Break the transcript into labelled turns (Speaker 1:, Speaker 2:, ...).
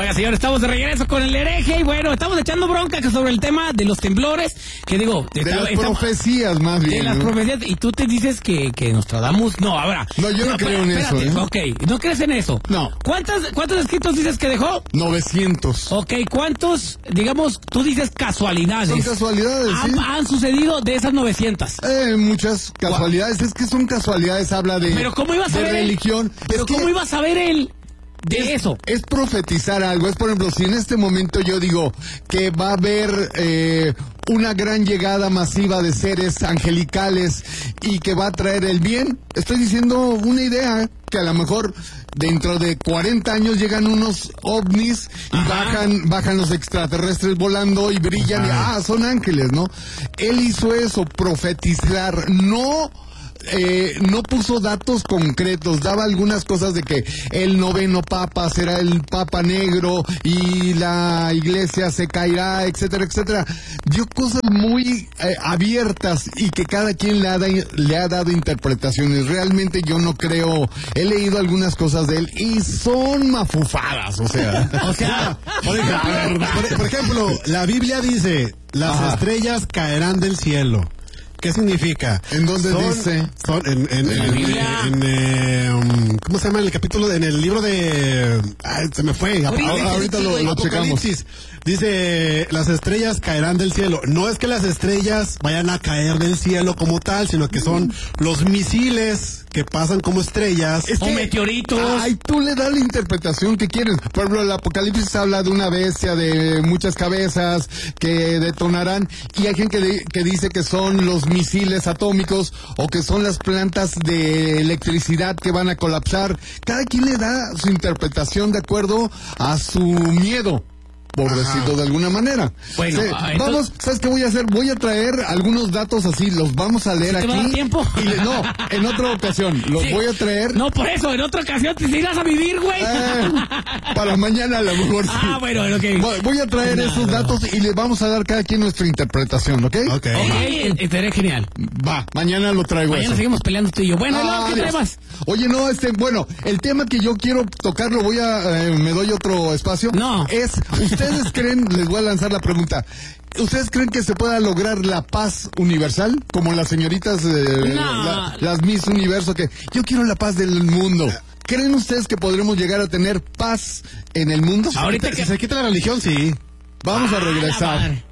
Speaker 1: Oiga, señor, estamos de regreso con el hereje y bueno, estamos echando bronca sobre el tema de los temblores, que digo...
Speaker 2: De las profecías, más bien.
Speaker 1: De las profecías, y tú te dices que Nostradamus... No, ahora...
Speaker 2: No, yo no creo en eso, ¿eh?
Speaker 1: Ok, ¿no crees en eso?
Speaker 2: No.
Speaker 1: ¿Cuántos escritos dices que dejó?
Speaker 2: 900.
Speaker 1: Ok, ¿cuántos, digamos, tú dices casualidades?
Speaker 2: Son casualidades, sí.
Speaker 1: Han sucedido de esas 900.
Speaker 2: Muchas casualidades, es que son casualidades, habla de...
Speaker 1: Pero ¿cómo iba a saber
Speaker 2: religión.
Speaker 1: Pero ¿cómo iba a saber él de eso?
Speaker 2: Es profetizar algo. Es, por ejemplo, si en este momento yo digo que va a haber una gran llegada masiva de seres angelicales y que va a traer el bien, estoy diciendo una idea que a lo mejor dentro de 40 años llegan unos ovnis y bajan los extraterrestres volando y brillan y son ángeles, ¿no? Él hizo eso, profetizar, no puso datos concretos, daba algunas cosas de que el 9º papa será el papa negro y la iglesia se caerá, etcétera, etcétera. Dio cosas muy abiertas y que cada quien le ha dado interpretaciones. Realmente yo no creo, he leído algunas cosas de él y son mafufadas, o sea,
Speaker 3: por ejemplo, la Biblia dice, las estrellas caerán del cielo. ¿Qué significa?
Speaker 2: ¿En dónde dice?
Speaker 3: ¿Cómo se llama el capítulo? En el libro de... se me fue.
Speaker 2: Ahorita lo checamos.
Speaker 3: Dice, las estrellas caerán del cielo. No es que las estrellas vayan a caer del cielo como tal, sino que son los misiles que pasan como estrellas.
Speaker 1: O meteoritos.
Speaker 2: Ay, tú le das la interpretación que quieres. Por ejemplo, el Apocalipsis habla de una bestia de muchas cabezas que detonarán, y hay gente que dice que son los misiles atómicos o que son las plantas de electricidad que van a colapsar. Cada quien le da su interpretación de acuerdo a su miedo, por decirlo de alguna manera.
Speaker 1: Bueno,
Speaker 2: vamos, ¿sabes qué voy a hacer? Voy a traer algunos datos así, los vamos a leer aquí.
Speaker 1: ¿Te va a dar tiempo?
Speaker 2: No, en otra ocasión, los voy a traer.
Speaker 1: No, por eso, en otra ocasión te irás a vivir, güey.
Speaker 2: Para mañana a lo mejor sí.
Speaker 1: Bueno, ok.
Speaker 2: Voy a traer esos datos y les vamos a dar cada quien nuestra interpretación, ¿ok?
Speaker 1: Ok, estaría genial.
Speaker 2: Va, mañana lo traigo.
Speaker 1: Mañana seguimos peleando tú y yo. Bueno, ¿qué temas?
Speaker 2: Oye, no, bueno, el tema que yo quiero tocar, me doy otro espacio.
Speaker 1: No.
Speaker 2: ¿Ustedes creen, les voy a lanzar la pregunta, ¿ustedes creen que se pueda lograr la paz universal? Como las señoritas, las Miss Universo, que yo quiero la paz del mundo. ¿Creen ustedes que podremos llegar a tener paz en el mundo?
Speaker 3: Ahorita que se quita la religión, sí.
Speaker 2: Vamos a regresar.